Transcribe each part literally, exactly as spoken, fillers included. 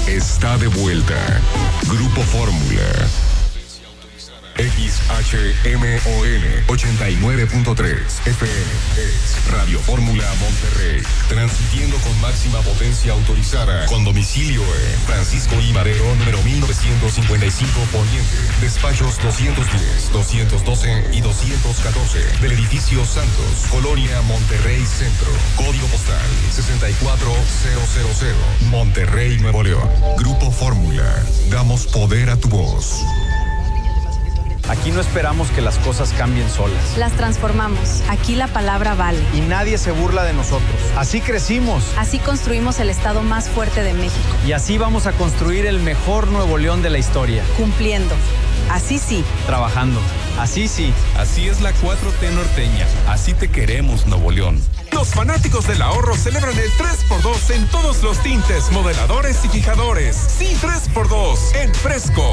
está de vuelta. Grupo Fórmula. X H M O N ochenta y nueve punto tres F M es Radio Fórmula Monterrey, transmitiendo con máxima potencia autorizada, con domicilio en Francisco I. Madero, número mil novecientos cincuenta y cinco Poniente, despachos doscientos diez, doscientos doce y doscientos catorce, del edificio Santos, Colonia Monterrey Centro, código postal sesenta y cuatro mil, Monterrey, Nuevo León. Grupo Fórmula, damos poder a tu voz. Aquí no esperamos que las cosas cambien solas. Las transformamos. Aquí la palabra vale. Y nadie se burla de nosotros. Así crecimos. Así construimos el estado más fuerte de México. Y así vamos a construir el mejor Nuevo León de la historia. Cumpliendo. Así sí. Trabajando. Así sí. Así es la cuatro T norteña. Así te queremos, Nuevo León. Los fanáticos del ahorro celebran el tres por dos en todos los tintes, modeladores y fijadores. Sí, tres por dos en Fresco.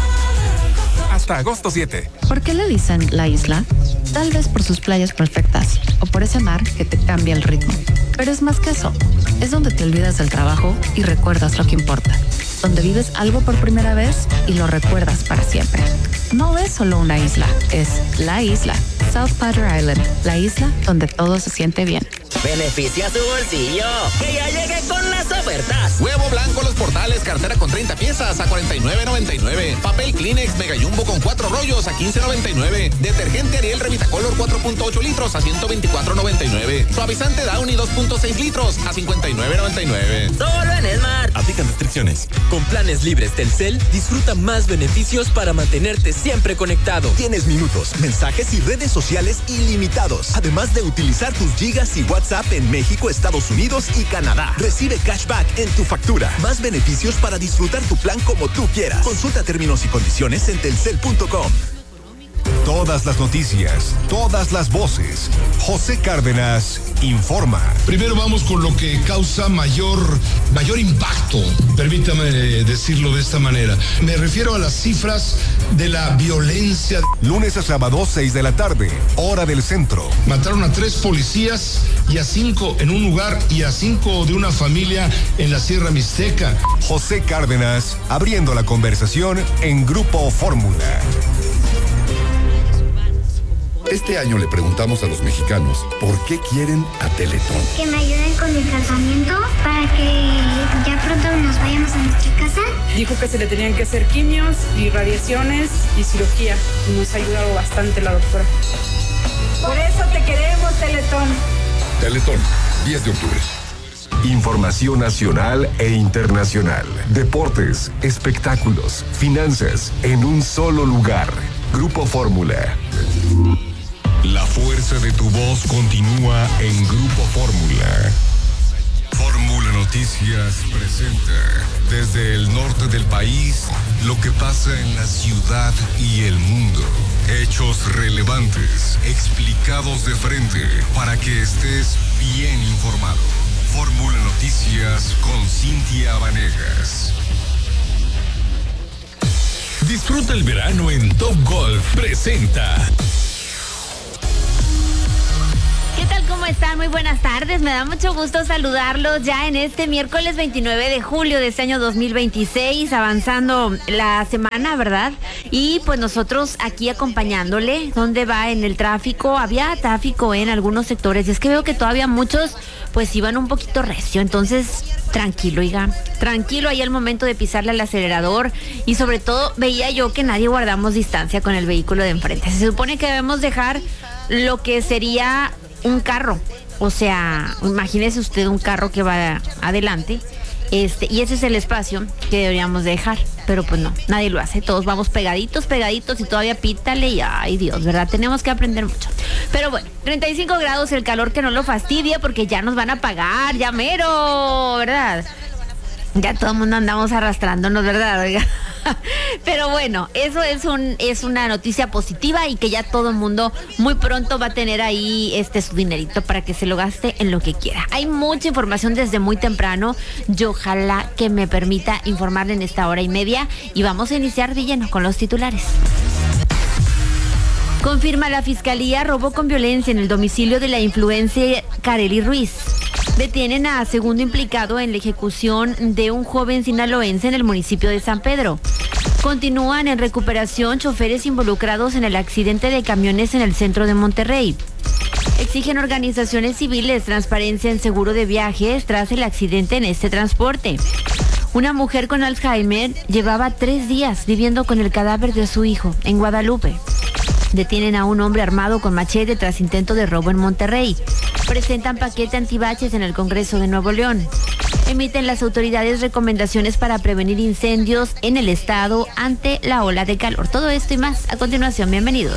Hasta agosto siete. ¿Por qué le dicen la isla? Tal vez por sus playas perfectas o por ese mar que te cambia el ritmo. Pero es más que eso. Es donde te olvidas del trabajo y recuerdas lo que importa. Donde vives algo por primera vez y lo recuerdas para siempre. No es solo una isla, es la isla. South Padre Island, la isla donde todo se siente bien. Beneficia su bolsillo, que ya llegué con las ofertas. Huevo blanco Los Portales, cartera con treinta piezas a cuarenta y nueve noventa y nueve. Papel Kleenex Mega Jumbo con cuatro rollos a quince noventa y nueve. Detergente Ariel Revitacolor cuatro punto ocho litros a ciento veinticuatro noventa y nueve. Suavizante Downy dos punto seis litros a cincuenta y nueve noventa y nueve. Solo en Esmar. Aplican restricciones. Con planes libres Telcel, disfruta más beneficios para mantenerte siempre conectado. Tienes minutos, mensajes y redes sociales ilimitados, además de utilizar tus gigas y WhatsApp en México, Estados Unidos y Canadá. Recibe cashback en tu factura. Más beneficios para disfrutar tu plan como tú quieras. Consulta términos y condiciones en telcel punto com. Todas las noticias, todas las voces. José Cárdenas informa. Primero vamos con lo que causa mayor, mayor impacto, permítame decirlo de esta manera. Me refiero a las cifras de la violencia. Lunes a sábado, seis de la tarde, hora del centro. Mataron a tres policías y a cinco en un lugar y a cinco de una familia en la Sierra Mixteca. José Cárdenas, abriendo la conversación en Grupo Fórmula. Este año le preguntamos a los mexicanos por qué quieren a Teletón. Que me ayuden con el tratamiento para que ya pronto nos vayamos a nuestra casa. Dijo que se le tenían que hacer quimios y radiaciones y cirugía. Nos ha ayudado bastante la doctora. Por eso te queremos, Teletón. Teletón, diez de octubre. Información nacional e internacional. Deportes, espectáculos, finanzas, en un solo lugar. Grupo Fórmula. La fuerza de tu voz continúa en Grupo Fórmula. Fórmula Noticias presenta desde el norte del país lo que pasa en la ciudad y el mundo. Hechos relevantes, explicados de frente para que estés bien informado. Fórmula Noticias con Cintia Vanegas. Disfruta el verano en Top Golf presenta. ¿Qué tal? ¿Cómo están? Muy buenas tardes. Me da mucho gusto saludarlos ya en este miércoles veintinueve de julio de este año dos mil veintiséis, avanzando la semana, ¿verdad? Y pues nosotros aquí acompañándole. ¿Dónde va en el tráfico? Había tráfico en algunos sectores y es que veo que todavía muchos pues iban un poquito recio, entonces tranquilo, oiga, tranquilo ahí al momento de pisarle al acelerador y sobre todo veía yo que nadie guardamos distancia con el vehículo de enfrente. Se supone que debemos dejar lo que sería un carro, o sea, imagínese usted un carro que va adelante, este, y ese es el espacio que deberíamos dejar, pero pues no, nadie lo hace, todos vamos pegaditos, pegaditos y todavía pítale y ay Dios, ¿verdad? Tenemos que aprender mucho. Pero bueno, treinta y cinco grados, el calor que no lo fastidia porque ya nos van a pagar, ya mero, ¿verdad? Ya todo el mundo andamos arrastrándonos, ¿verdad? Oiga. Pero bueno, eso es un es una noticia positiva y que ya todo el mundo muy pronto va a tener ahí este su dinerito para que se lo gaste en lo que quiera. Hay mucha información desde muy temprano y ojalá que me permita informarle en esta hora y media y vamos a iniciar de lleno con los titulares. Confirma la Fiscalía robo con violencia en el domicilio de la influencer Karely Ruiz. Detienen a segundo implicado en la ejecución de un joven sinaloense en el municipio de San Pedro. Continúan en recuperación choferes involucrados en el accidente de camiones en el centro de Monterrey. Exigen organizaciones civiles transparencia en seguro de viajes tras el accidente en este transporte. Una mujer con Alzheimer llevaba tres días viviendo con el cadáver de su hijo en Guadalupe. Detienen a un hombre armado con machete tras intento de robo en Monterrey. Presentan paquete antibaches en el Congreso de Nuevo León. Emiten las autoridades recomendaciones para prevenir incendios en el estado ante la ola de calor. Todo esto y más a continuación. Bienvenidos.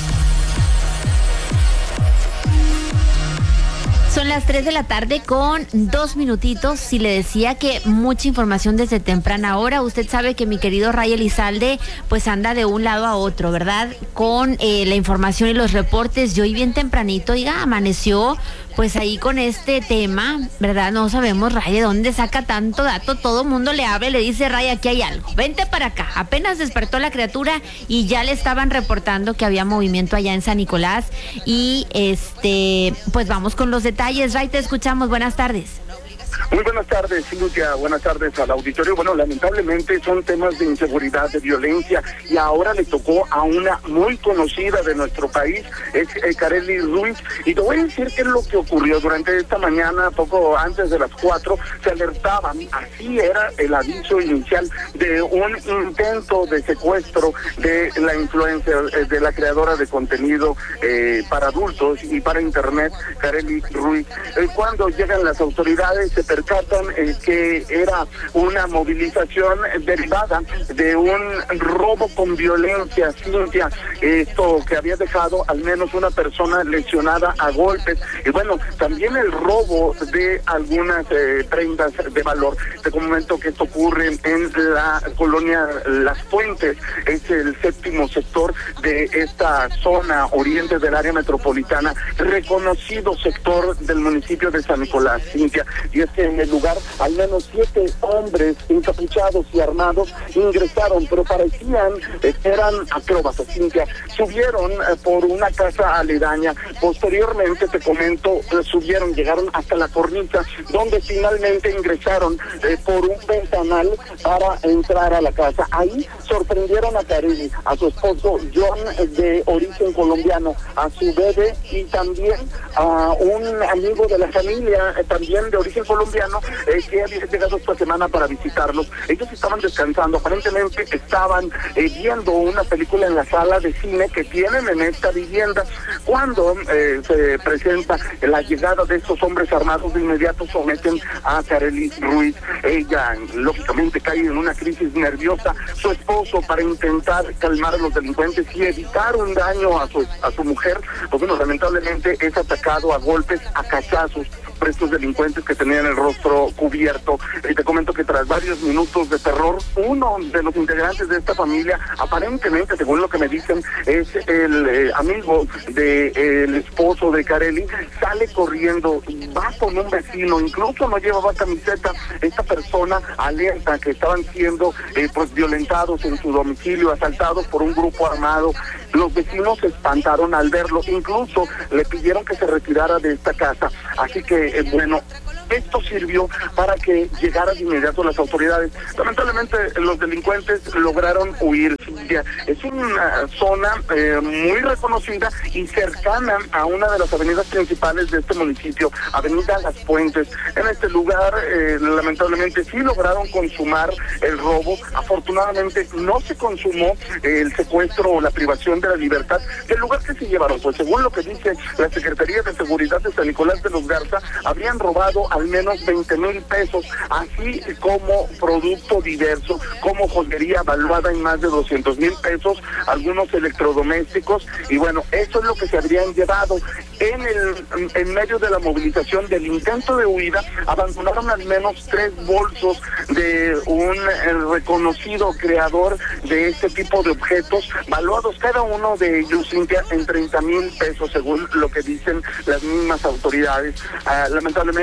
Son las tres de la tarde con dos minutitos. Si le decía que mucha información desde temprana hora, usted sabe que mi querido Ray Elizalde pues anda de un lado a otro, ¿verdad? Con eh, la información y los reportes. Y hoy bien tempranito, oiga, amaneció pues ahí con este tema, ¿verdad? No sabemos, Ray, de dónde saca tanto dato. Todo mundo le habla y le dice, Ray, aquí hay algo. Vente para acá. Apenas despertó la criatura y ya le estaban reportando que había movimiento allá en San Nicolás. Y este, pues vamos con los detalles. Ray, te escuchamos. Buenas tardes. Muy buenas tardes, Cintia. Buenas tardes al auditorio. Bueno, lamentablemente son temas de inseguridad, de violencia, y ahora le tocó a una muy conocida de nuestro país, es eh, Karely Ruiz. Y te voy a decir qué es lo que ocurrió durante esta mañana, poco antes de las cuatro, se alertaba, así era el aviso inicial, de un intento de secuestro de la influencer, eh, de la creadora de contenido eh, para adultos y para internet, Karely Ruiz. Eh, cuando llegan las autoridades, se percatan eh, que era una movilización derivada de un robo con violencia, Cintia, esto que había dejado al menos una persona lesionada a golpes, y bueno, también el robo de algunas eh, prendas de valor. Te comento que esto ocurre en la colonia Las Fuentes, es el séptimo sector de esta zona oriente del área metropolitana, reconocido sector del municipio de San Nicolás, Cintia, y es que en el lugar al menos siete hombres encapuchados y armados ingresaron, pero parecían eh, eran acróbatas, Cintia. Subieron eh, por una casa aledaña, posteriormente, te comento, eh, subieron, llegaron hasta la cornisa, donde finalmente ingresaron eh, por un ventanal para entrar a la casa. Ahí sorprendieron a Karely, a su esposo John, eh, de origen colombiano, a su bebé y también a un amigo de la familia, eh, también de origen colombiano, eh, que había llegado esta semana para visitarlos. Ellos estaban descansando, aparentemente estaban eh, viendo una película en la sala de cine que tienen en esta vivienda, cuando eh, se presenta la llegada de estos hombres armados. De inmediato someten a Karely Ruiz. Ella lógicamente cae en una crisis nerviosa. Su esposo, para intentar calmar a los delincuentes y evitar un daño a su, a su mujer, pues bueno, lamentablemente es atacado a golpes, a cachazos por estos delincuentes que tenían el rostro cubierto. Y te comento que tras varios minutos de terror, uno de los integrantes de esta familia, aparentemente, según lo que me dicen, es el eh, amigo del de, esposo de Karely, sale corriendo, va con un vecino, incluso no llevaba camiseta. Esta persona alerta que estaban siendo eh, pues violentados en su domicilio, asaltados por un grupo armado. Los vecinos se espantaron al verlo, incluso le pidieron que se retirara de esta casa. Así que, eh, bueno, esto sirvió para que llegaran de inmediato las autoridades. Lamentablemente los delincuentes lograron huir. Es una zona eh, muy reconocida y cercana a una de las avenidas principales de este municipio, Avenida Las Fuentes. En este lugar, eh, lamentablemente sí lograron consumar el robo. Afortunadamente no se consumó eh, el secuestro o la privación de la libertad del lugar que se llevaron. Pues según lo que dice la Secretaría de Seguridad de San Nicolás de los Garza, habrían robado al menos veinte mil pesos, así como producto diverso, como joyería valuada en más de doscientos mil pesos, algunos electrodomésticos, y bueno, eso es lo que se habrían llevado. En el en medio de la movilización del intento de huida, abandonaron al menos tres bolsos de un reconocido creador de este tipo de objetos, valuados cada uno de ellos, Cintia, en treinta mil pesos, según lo que dicen las mismas autoridades. Uh, lamentablemente,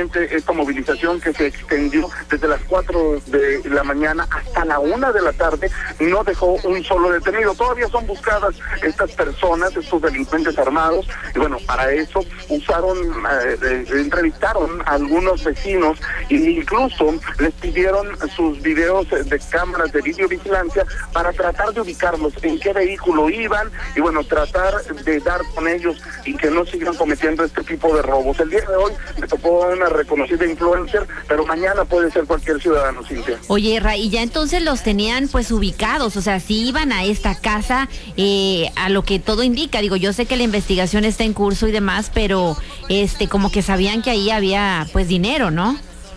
esta movilización que se extendió desde las cuatro de la mañana hasta la una de la tarde, no dejó un solo detenido. Todavía son buscadas estas personas, estos delincuentes armados, y bueno, para eso usaron, eh, eh, entrevistaron a algunos vecinos e incluso les pidieron sus videos de cámaras de videovigilancia para tratar de ubicarlos, en qué vehículo iban, y bueno, tratar de dar con ellos y que no sigan cometiendo este tipo de robos. El día de hoy me tocó una reconocida influencer, pero mañana puede ser cualquier ciudadano, Cintia. Oye, Ra, y ya entonces los tenían pues ubicados, o sea, sí iban a esta casa, eh, a lo que todo indica. Digo, yo sé que la investigación está en curso y demás, pero este como que sabían que ahí había pues dinero, ¿no?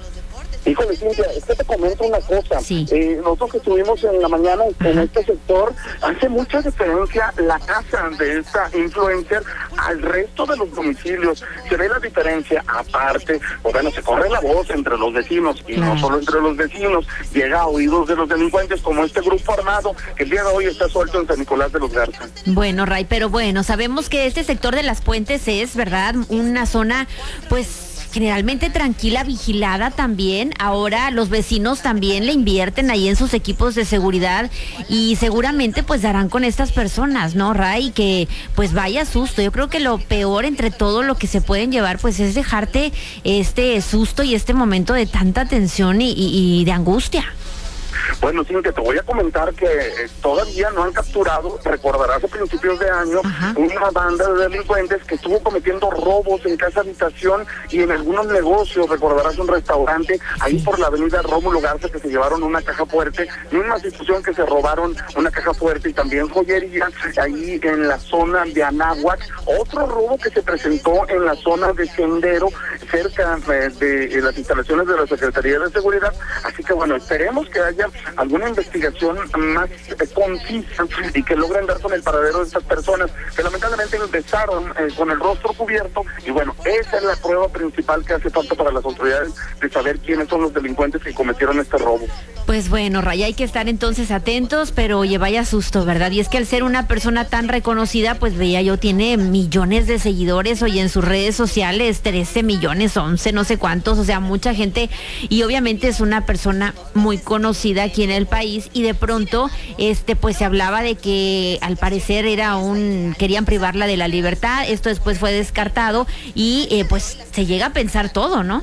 Híjole, Cintia, es que te comento una cosa. Sí. Eh, nosotros que estuvimos en la mañana en este sector, hace mucha diferencia la casa de esta influencer al resto de los domicilios. Se ve la diferencia, aparte, o bueno, se corre la voz entre los vecinos, y claro, no solo entre los vecinos, llega a oídos de los delincuentes como este grupo armado que el día de hoy está suelto en San Nicolás de los Garza. Bueno, Ray, pero bueno, sabemos que este sector de Las Puentes es, ¿verdad?, una zona, pues, generalmente tranquila, vigilada también. Ahora los vecinos también le invierten ahí en sus equipos de seguridad y seguramente pues darán con estas personas, ¿no, Ray? Que pues vaya susto. Yo creo que lo peor entre todo lo que se pueden llevar pues es dejarte este susto y este momento de tanta tensión y, y, y de angustia. Bueno, Cintia, te voy a comentar que eh, todavía no han capturado, recordarás a principios de año, Ajá. una banda de delincuentes que estuvo cometiendo robos en casa habitación y en algunos negocios. Recordarás un restaurante ahí por la avenida Rómulo Garza que se llevaron una caja fuerte, misma situación que se robaron una caja fuerte y también joyería ahí en la zona de Anáhuac. Otro robo que se presentó en la zona de Sendero, cerca eh, de, de las instalaciones de la Secretaría de Seguridad. Así que bueno, esperemos que haya alguna investigación más eh, concisa y que logren dar con el paradero de estas personas que lamentablemente ingresaron eh, con el rostro cubierto. Y bueno, esa es la prueba principal que hace falta para las autoridades de saber quiénes son los delincuentes que cometieron este robo. Pues bueno, Ray, hay que estar entonces atentos, pero oye, vaya susto, ¿verdad? Y es que al ser una persona tan reconocida, pues veía yo, tiene millones de seguidores, oye, en sus redes sociales, trece millones, once, no sé cuántos, o sea, mucha gente, y obviamente es una persona muy conocida aquí en el país, y de pronto, este, pues se hablaba de que al parecer era un, querían privarla de la libertad. Esto después fue descartado y eh, pues se llega a pensar todo, ¿no?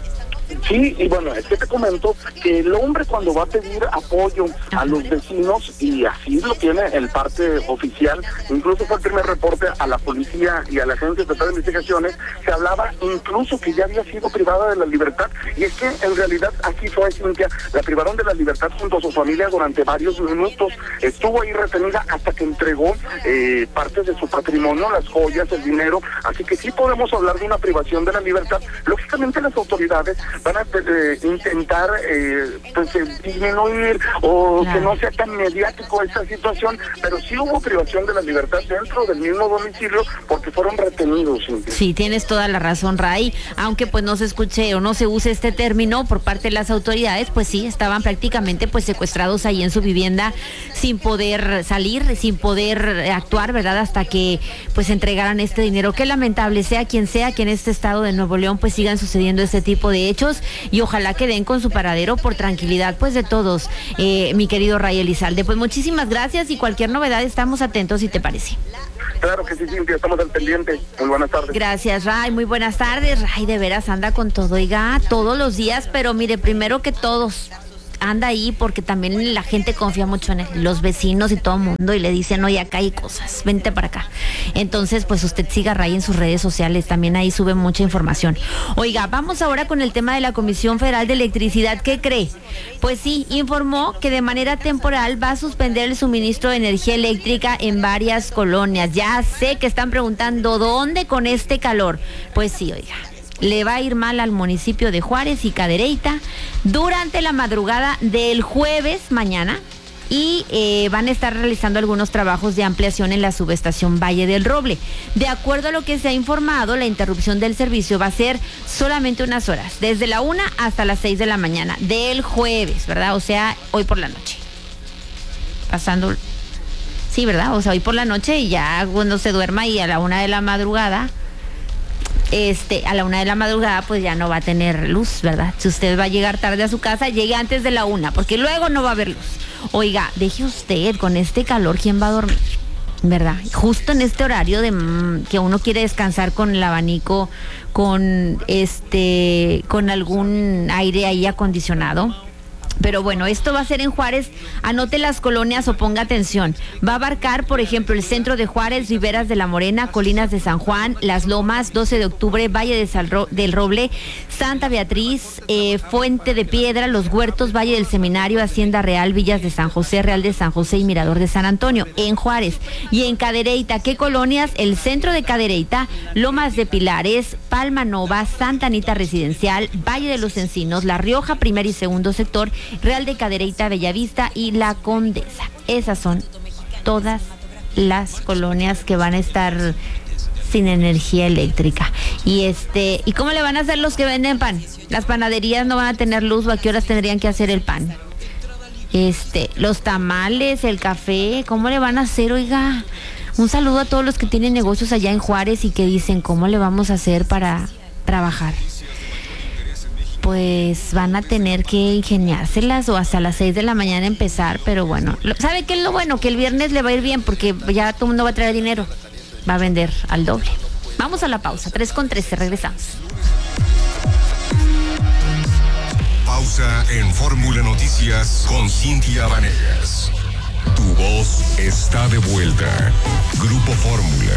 Sí, y bueno, es que te comento que el hombre cuando va a pedir apoyo a los vecinos, y así lo tiene el parte oficial, incluso fue el primer reporte a la policía y a la Agencia Estatal de Investigaciones, se hablaba incluso que ya había sido privada de la libertad, y es que en realidad así fue, Cintia, la privaron de la libertad junto a su familia durante varios minutos, estuvo ahí retenida hasta que entregó eh, partes de su patrimonio, las joyas, el dinero, así que sí podemos hablar de una privación de la libertad. Lógicamente las autoridades van a eh, intentar eh, pues eh, disminuir o claro. que no sea tan mediático esta situación, pero sí hubo privación de la libertad dentro del mismo domicilio porque fueron retenidos. ¿Sí? Sí, tienes toda la razón, Ray, aunque pues no se escuche o no se use este término por parte de las autoridades, pues sí, estaban prácticamente pues secuestrados ahí en su vivienda sin poder salir, sin poder actuar, ¿verdad? Hasta que pues entregaran este dinero. Qué lamentable, sea quien sea que en este estado de Nuevo León pues sigan sucediendo este tipo de hechos, y ojalá que den con su paradero por tranquilidad pues de todos, eh, mi querido Ray Elizalde. Pues muchísimas gracias, y cualquier novedad estamos atentos, si te parece. Claro que sí, Cintia, estamos al pendiente. Muy buenas tardes. Gracias, Ray, muy buenas tardes. Ray, de veras anda con todo, oiga, todos los días, pero mire, primero que todos anda ahí porque también la gente confía mucho en él, los vecinos y todo el mundo, y le dicen, oye, acá hay cosas, vente para acá. Entonces, pues usted siga a Ray en sus redes sociales, también ahí sube mucha información. Oiga, vamos ahora con el tema de la Comisión Federal de Electricidad. ¿Qué cree? Pues sí, informó que de manera temporal va a suspender el suministro de energía eléctrica en varias colonias. Ya sé que están preguntando, ¿dónde con este calor? Pues sí, oiga, le va a ir mal al municipio de Juárez y Cadereyta durante la madrugada del jueves mañana, y eh, van a estar realizando algunos trabajos de ampliación en la subestación Valle del Roble. De acuerdo a lo que se ha informado, la interrupción del servicio va a ser solamente unas horas, desde la una hasta las seis de la mañana del jueves, ¿verdad? O sea, hoy por la noche. Pasando, sí, ¿verdad? O sea, hoy por la noche, y ya cuando se duerma y a la una de la madrugada este, a la una de la madrugada, pues ya no va a tener luz, ¿verdad? Si usted va a llegar tarde a su casa, llegue antes de la una, porque luego no va a haber luz. Oiga, deje usted, con este calor, ¿quién va a dormir? ¿Verdad? Justo en este horario de mmm, que uno quiere descansar con el abanico, con este, con algún aire ahí acondicionado. Pero bueno, esto va a ser en Juárez. Anote las colonias o ponga atención. Va a abarcar, por ejemplo, el centro de Juárez, Riberas de la Morena, Colinas de San Juan, Las Lomas, doce de octubre, Valle de Salro, del Roble, Santa Beatriz, eh, Fuente de Piedra, Los Huertos, Valle del Seminario, Hacienda Real, Villas de San José, Real de San José y Mirador de San Antonio, en Juárez. Y en Cadereyta, ¿qué colonias? El centro de Cadereyta, Lomas de Pilares, Palma Nova, Santa Anita Residencial, Valle de los Encinos, La Rioja, primer y segundo sector, Real de Cadereyta, Bellavista y La Condesa. Esas son todas las colonias que van a estar sin energía eléctrica. Y este, ¿y cómo le van a hacer los que venden pan? Las panaderías no van a tener luz, ¿o a qué horas tendrían que hacer el pan? Este, los tamales, el café, ¿cómo le van a hacer, oiga? Un saludo a todos los que tienen negocios allá en Juárez y que dicen, ¿cómo le vamos a hacer para trabajar? Pues van a tener que ingeniárselas o hasta las seis de la mañana empezar, pero bueno, ¿sabe qué es lo bueno? Que el viernes le va a ir bien porque ya todo el mundo va a traer dinero, va a vender al doble. Vamos a la pausa, tres con trece, regresamos. Pausa en Fórmula Noticias con Cintia Vanegas. Tu voz está de vuelta. Grupo Fórmula.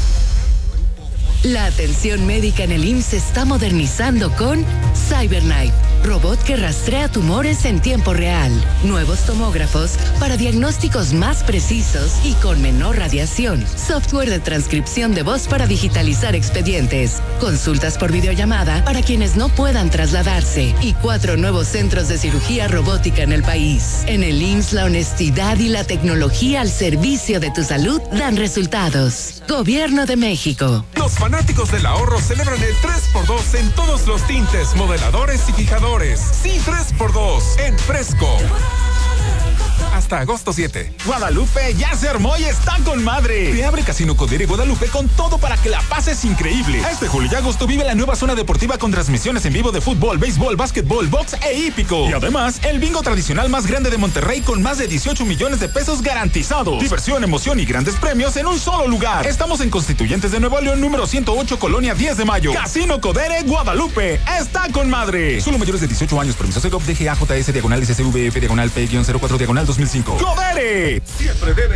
La atención médica en el I M S S se está modernizando con CyberKnife, robot que rastrea tumores en tiempo real, nuevos tomógrafos para diagnósticos más precisos y con menor radiación, software de transcripción de voz para digitalizar expedientes, consultas por videollamada para quienes no puedan trasladarse y cuatro nuevos centros de cirugía robótica en el país. En el I M S S la honestidad y la tecnología al servicio de tu salud dan resultados. Gobierno de México. Los fanáticos del ahorro celebran el tres por dos en todos los tintes, modeladores y fijadores. Sí, tres por dos en Fresco. Hasta agosto siete. Guadalupe ya se armó y está con madre. Te abre Casino Codere Guadalupe con todo para que la pases increíble. Este julio y agosto vive la nueva zona deportiva con transmisiones en vivo de fútbol, béisbol, básquetbol, box e hípico. Y además, el bingo tradicional más grande de Monterrey con más de dieciocho millones de pesos garantizados. Diversión, emoción y grandes premios en un solo lugar. Estamos en Constituyentes de Nuevo León, número ciento ocho, Colonia diez de mayo. Casino Codere Guadalupe está con madre. Solo mayores de dieciocho años. Permiso Segov D G A J S diagonal S C V F diagonal P cero cuatro diagonal dos mil cinco. ¡Codere! Siempre debe